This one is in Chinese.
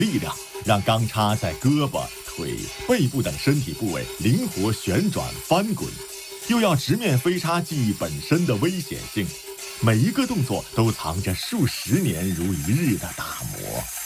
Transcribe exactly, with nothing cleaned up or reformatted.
力量，让钢叉在胳膊、腿、背部等身体部位灵活旋转翻滚，又要直面飞叉技艺本身的危险性，每一个动作都藏着数十年如一日的打磨。